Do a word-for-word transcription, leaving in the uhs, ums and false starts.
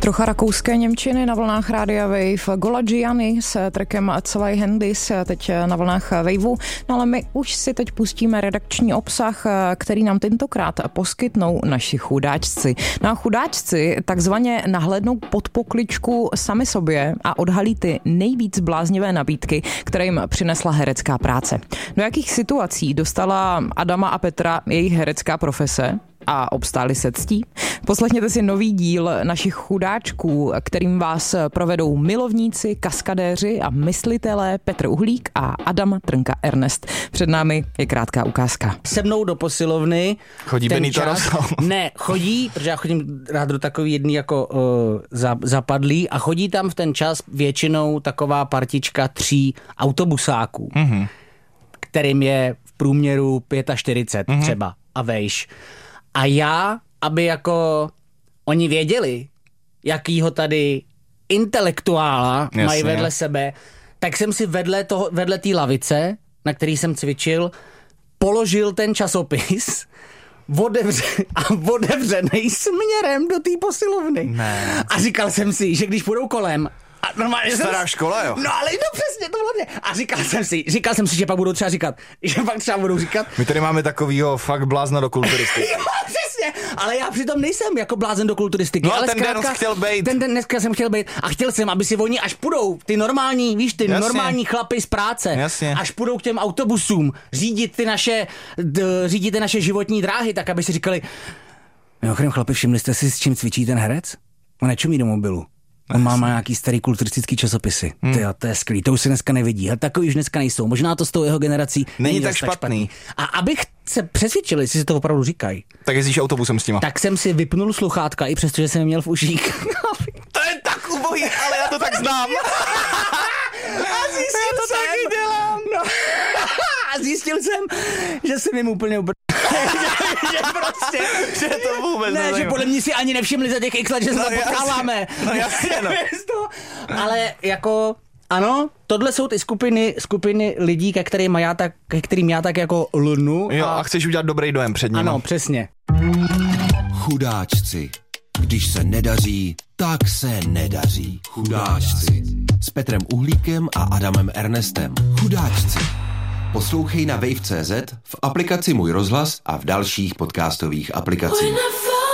Trocha rakouské němčiny na vlnách Rádia Wave. Gola Gianni s trackem Zwei Handys teď na vlnách Waveu. No ale my už si teď pustíme redakční obsah, který nám tentokrát poskytnou naši chudáčci. No a chudáčci takzvaně nahlédnou pod pokličku sami sobě a odhalí ty nejvíc bláznivé nabídky, které jim přinesla herecká práce. Do jakých situací dostala Adama a Petra jejich herecká profese? A obstáli se ctí? Poslechněte si nový díl našich chudáčků, kterým vás provedou milovníci, kaskadéři a myslitelé Petr Uhlík a Adam Trnka Ernest. Před námi je krátká ukázka. Se mnou do posilovny. Chodí Benito Rosal? Ne, chodí, protože já chodím rád do takový jedný jako uh, za, zapadlý a chodí tam v ten čas většinou taková partička tří autobusáků, mm-hmm. kterým je v průměru čtyřicet pět mm-hmm. třeba a vejš. A já, aby jako oni věděli, jakýho tady intelektuála Jasně. mají vedle sebe, tak jsem si vedle toho, vedle té lavice, na který jsem cvičil, položil ten časopis otevře, a otevřenej směrem do té posilovny. Ne. A říkal jsem si, že když půjdou kolem, a normálně Stará jsem, škola, jo? No ale no přesně, to hlavně. A říkal jsem si, říkal jsem si, že pak budou třeba říkat, že pak třeba budou říkat. My tady máme takovýho fakt blázna do kulturistiky. Jo, přesně, ale já přitom nejsem jako blázen do kulturistiky. No ale ten zkrátka, den chtěl bejt. Ten den dneska jsem chtěl bejt a chtěl jsem, aby si oni až půjdou, ty normální, víš, ty Jasně. normální chlapy z práce, Jasně. až půjdou k těm autobusům, řídit ty naše, d, řídit ty naše životní dráhy, tak aby si říkali, mimochodem chlapi, všimli jste si, s čím cvičí ten herec? On nečumí do mobilu. On má, má nějaký starý kulturistický časopisy. Hmm. Tyjo, to je skvělý, to už se dneska nevidí. A takový už dneska nejsou. Možná to s tou jeho generací není, není tak špatný. špatný. A abych se přesvědčil, jestli si to opravdu říkají. Tak jezdíš autobusem s těma. Tak jsem si vypnul sluchátka, i přesto, že jsem je měl v uších. To je tak ubohý, ale já to tak znám. A zjistil já to jsem, taky dělám. No. A zjistil jsem, že jsem jim úplně ubr... že, že prostě... Že to vůbec ne, nezajímá. že podle mě si ani nevšimli za těch x let, že se no, tam potkáváme. No jasně, no. Ale jako... Ano, tohle jsou ty skupiny, skupiny lidí, ke kterým já tak, ke kterým já tak jako lnu. Jo, a... a chceš udělat dobrý dojem před nimi. Ano, přesně. Chudáčci. Když se nedaří, tak se nedaří. Chudáčci. S Petrem Uhlíkem a Adamem Ernestem. Chudáčci. Poslouchej na wave tečka cé zet, v aplikaci Můj rozhlas a v dalších podcastových aplikacích.